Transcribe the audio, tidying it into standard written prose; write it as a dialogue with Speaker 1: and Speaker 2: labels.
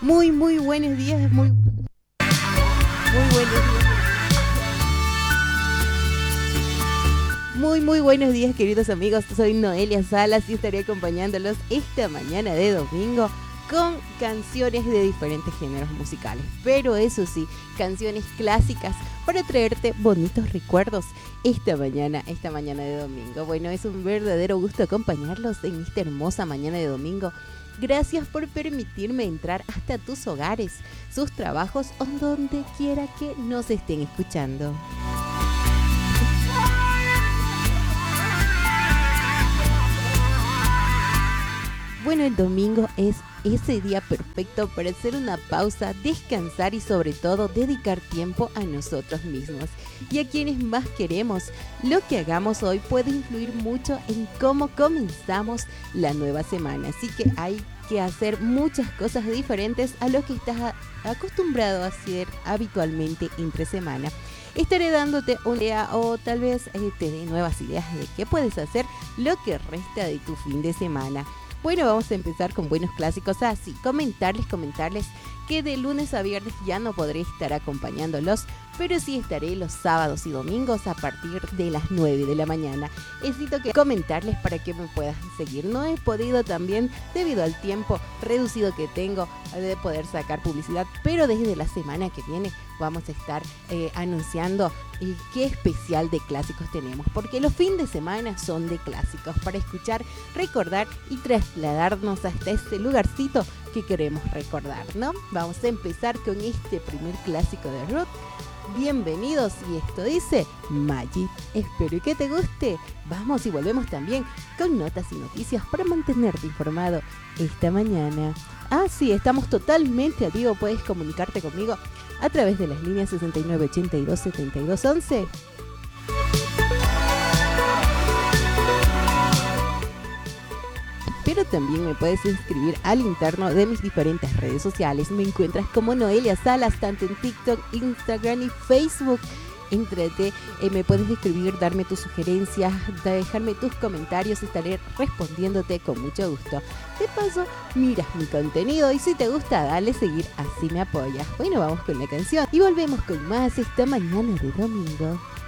Speaker 1: Muy buenos días, muy buenos días. Muy buenos días, queridos amigos. Soy Noelia Salas y estaré acompañándolos esta mañana de domingo con canciones de diferentes géneros musicales. Pero eso sí, canciones clásicas para traerte bonitos recuerdos esta mañana de domingo. Bueno, es un verdadero gusto acompañarlos en esta hermosa mañana de domingo. Gracias por permitirme entrar hasta tus hogares, sus trabajos o donde quiera que nos estén escuchando. Bueno, el domingo es ese día perfecto para hacer una pausa, descansar y sobre todo dedicar tiempo a nosotros mismos y a quienes más queremos. Lo que hagamos hoy puede influir mucho en cómo comenzamos la nueva semana, así que hay que hacer muchas cosas diferentes a lo que estás acostumbrado a hacer habitualmente entre semana. Estaré dándote una idea o tal vez te dé nuevas ideas de qué puedes hacer lo que resta de tu fin de semana. Bueno, vamos a empezar con buenos clásicos. Así, comentarles que de lunes a viernes ya no podré estar acompañándolos, pero sí estaré los sábados y domingos a partir de las 9 de la mañana. Necesito que comentarles para que me puedan seguir. No he podido también, debido al tiempo reducido que tengo, de poder sacar publicidad, pero desde la semana que viene vamos a estar anunciando qué especial de clásicos tenemos, porque los fines de semana son de clásicos para escuchar, recordar y trasladarnos hasta ese lugarcito que queremos recordar, ¿no? Vamos a empezar con este primer clásico de Ruth. Bienvenidos, y esto dice Magic. Espero que te guste. Vamos y volvemos también con notas y noticias para mantenerte informado esta mañana. Sí, estamos totalmente a vivo. Puedes comunicarte conmigo a través de las líneas 6982-7211. Pero también me puedes inscribir al interno de mis diferentes redes sociales. Me encuentras como Noelia Salas, tanto en TikTok, Instagram y Facebook. Entrate, me puedes escribir, darme tus sugerencias, dejarme tus comentarios, estaré respondiéndote con mucho gusto. De paso, miras mi contenido y si te gusta, dale seguir, así me apoyas. Bueno, vamos con la canción y volvemos con más esta mañana de domingo.